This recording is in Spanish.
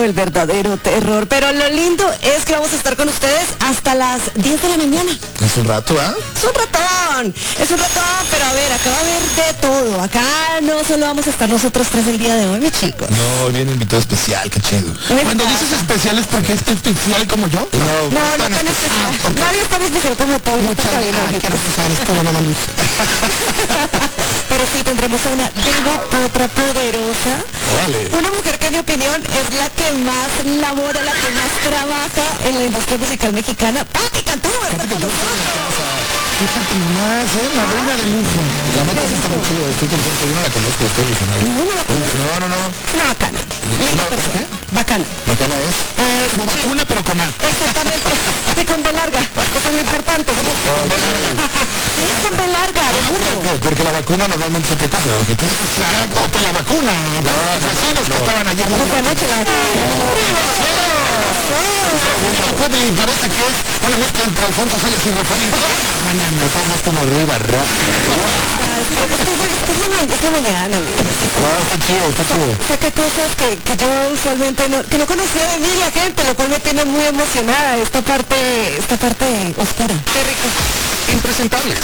el verdadero terror. Pero lo lindo es que vamos a estar con ustedes hasta las 10 de la mañana. Es un rato, ¿ah? Es un ratón, pero a ver, acá va a haber de todo. Acá no solo vamos a estar nosotros tres el día de hoy, mis chicos. No, viene invitado especial, qué chido. Cuando dices especial es porque es especial como yo. No tan especial. Nadie es tan especial como todo. Quiero pasar esto de la luz. Pero sí, tendremos a una otra poderosa. Vale. Una mujer que en mi opinión es la que más labora, la que más trabaja en la industria musical mexicana. ¡Pati Cantú! Fíjate nomás, la reina de lujo. La neta sí está muy chido, estoy contento, yo no la conozco, estoy original. No. Una bacana. ¿Qué? Bacana. ¿Bacana es? Una pero con A. Exactamente. Sí, con B larga. Cosa muy importante. Sí, con B larga, de burro. Porque la vacuna normalmente se te casa, ¿o qué te? Claro, con la vacuna. Los vecinos que estaban ayer. Esta noche la... Me parece que es una mezcla entre Alfonso Sayas y Rafael. Me pongas como arriba, Esta mañana, está chido, está chido. saca cosas que yo usualmente que no conocía de mí la gente, lo cual me tiene muy emocionada, esta parte oscura. Qué rico. Impresentables.